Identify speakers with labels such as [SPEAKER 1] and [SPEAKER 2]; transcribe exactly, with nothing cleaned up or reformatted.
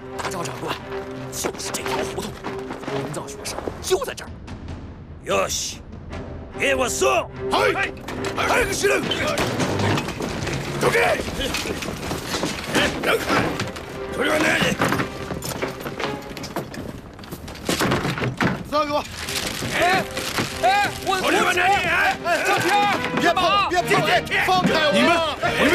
[SPEAKER 1] 赵长官，就是这条胡同，营造学社就在这儿。
[SPEAKER 2] よし、给我送！
[SPEAKER 3] はい、早くしろ！どけ！让开！これは何？三哥，
[SPEAKER 4] 哎哎，我
[SPEAKER 3] これは何？
[SPEAKER 4] 赵天，
[SPEAKER 3] 别碰！别碰！放开我！你们！